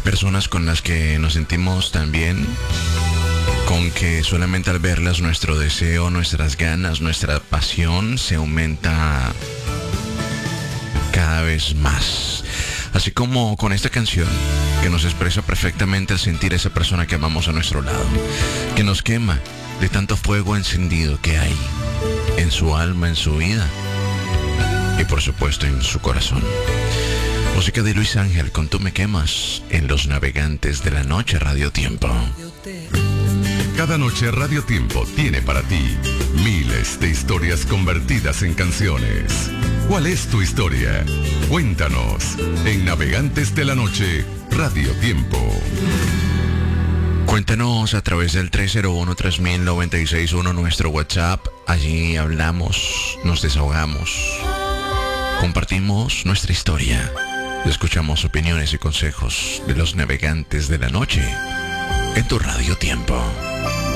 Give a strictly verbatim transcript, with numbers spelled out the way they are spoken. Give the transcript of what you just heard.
Personas con las que nos sentimos tan bien, con que solamente al verlas nuestro deseo, nuestras ganas, nuestra pasión se aumenta cada vez más. Así como con esta canción que nos expresa perfectamente el sentir a esa persona que amamos a nuestro lado, que nos quema de tanto fuego encendido que hay en su alma, en su vida y por supuesto en su corazón. Música de Luis Ángel con Tú me quemas en Los Navegantes de la Noche, Radio Tiempo. Cada noche Radio Tiempo tiene para ti miles de historias convertidas en canciones. ¿Cuál es tu historia? Cuéntanos en Navegantes de la Noche, Radio Tiempo. Cuéntanos a través del tres cero uno, tres mil, noventa y seis uno, nuestro WhatsApp. Allí hablamos, nos desahogamos, compartimos nuestra historia, escuchamos opiniones y consejos de los navegantes de la noche en tu Radio Tiempo.